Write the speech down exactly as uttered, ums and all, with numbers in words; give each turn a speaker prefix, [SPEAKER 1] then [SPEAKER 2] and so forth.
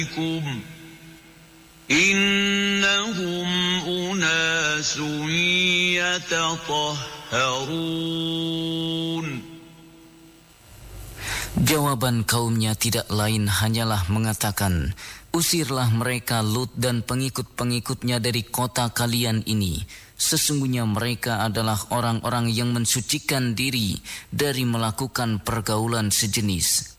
[SPEAKER 1] إنهم أناس يتطهرون.
[SPEAKER 2] Jawaban kaumnya tidak lain hanyalah mengatakan, usirlah mereka Lut dan pengikut-pengikutnya dari kota kalian ini. Sesungguhnya mereka adalah orang-orang yang mensucikan diri dari melakukan pergaulan sejenis.